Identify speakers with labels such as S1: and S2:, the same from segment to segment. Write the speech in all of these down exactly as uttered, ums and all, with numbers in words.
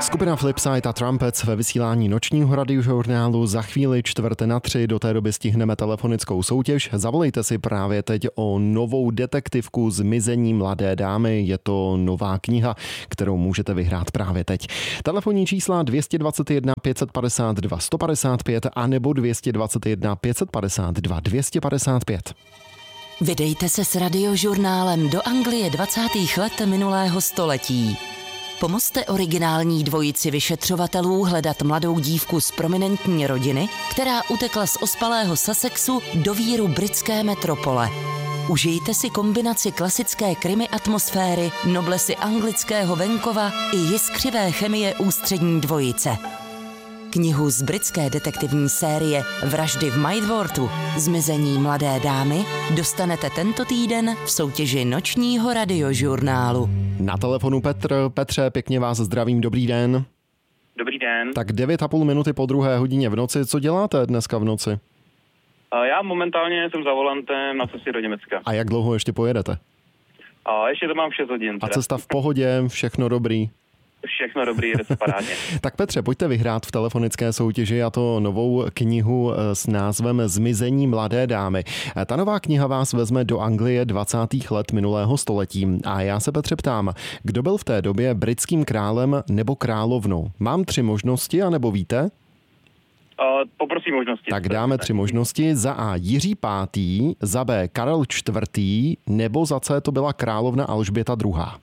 S1: Skupina Flipside a Trumpets ve vysílání nočního radiožurnálu. Za chvíli čtvrté na tři, do té doby stihneme telefonickou soutěž. Zavolejte si právě teď o novou detektivku Zmizení mladé dámy. Je to nová kniha, kterou můžete vyhrát právě teď. Telefonní čísla dvě dvě jedna, pět padesát dva, sto padesát pět a nebo dvě dvě jedna, pět padesát dva, dvě padesát pět.
S2: Vydejte se s radiožurnálem do Anglie dvacátých let minulého století. Pomozte originální dvojici vyšetřovatelů hledat mladou dívku z prominentní rodiny, která utekla z ospalého Sussexu do víru britské metropole. Užijte si kombinaci klasické krimi atmosféry, noblesy anglického venkova i jiskřivé chemie ústřední dvojice. Knihu z britské detektivní série Vraždy v Maidworthu, Zmizení mladé dámy, dostanete tento týden v soutěži nočního radiožurnálu.
S1: Na telefonu Petr. Petře, pěkně vás zdravím, dobrý den.
S3: Dobrý den.
S1: Tak devět a půl minuty po druhé hodině v noci. Co děláte dneska v noci?
S3: Já momentálně jsem za volantem na cestě do Německa.
S1: A jak dlouho ještě pojedete?
S3: A ještě to mám v šest hodin.
S1: A cesta v pohodě, všechno dobrý?
S3: Všechno dobrý, jde se parádně.
S1: Tak Petře, pojďte vyhrát v telefonické soutěži a to novou knihu s názvem Zmizení mladé dámy. Ta nová kniha vás vezme do Anglie dvacátých let minulého století. A já se Petře ptám, kdo byl v té době britským králem nebo královnou? Mám tři možnosti, anebo víte?
S3: Uh, poprosím možnosti.
S1: Tak dáme tři možnosti. Za A Jiří pátý, za B Karel čtvrtý, nebo za C to byla královna Alžběta druhá.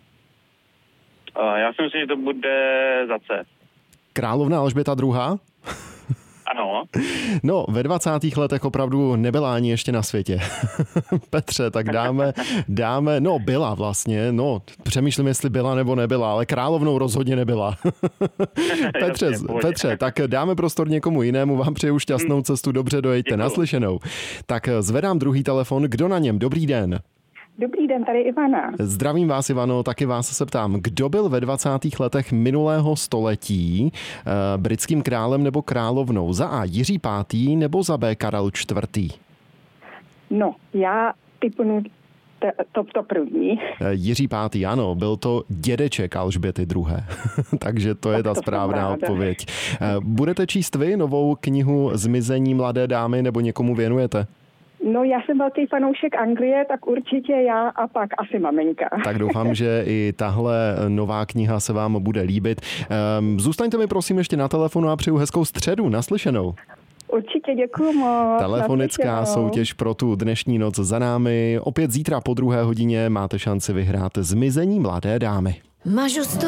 S3: Uh, já si myslím, že to bude za C.
S1: Královna Alžběta druhá?
S3: Ano.
S1: No, ve dvacátých letech opravdu nebyla ani ještě na světě. Petře, tak dáme, dáme, no byla vlastně, no přemýšlím, jestli byla nebo nebyla, ale královnou rozhodně nebyla. Petře, Petře, tak dáme prostor někomu jinému, vám přeju šťastnou cestu, dobře dojďte,
S3: Děkuju.
S1: Naslyšenou. Tak zvedám druhý telefon, kdo na něm? Dobrý den.
S4: Dobrý den, tady Ivana.
S1: Zdravím vás, Ivano, taky vás se ptám, kdo byl ve dvacátých letech minulého století eh, britským králem nebo královnou? Za A Jiří pátý nebo za B Karel čtvrtý?
S4: No, já typnu t- to, to první.
S1: Eh, Jiří pátý, ano, byl to dědeček Alžběty druhé. Takže to je
S4: Tak
S1: ta
S4: to
S1: správná
S4: jsem ráda.
S1: odpověď. Eh, budete číst vy novou knihu Zmizení mladé dámy nebo někomu věnujete?
S4: No, já jsem velký fanoušek Anglie, tak určitě já a pak asi maminka.
S1: Tak doufám, že i tahle nová kniha se vám bude líbit. Um, zůstaňte mi prosím ještě na telefonu a přeju hezkou středu. Naslyšenou.
S4: Určitě děkuju moc.
S1: Telefonická
S4: Naslyšenou.
S1: soutěž pro tu dnešní noc za námi. Opět zítra po druhé hodině máte šanci vyhrát Zmizení mladé dámy.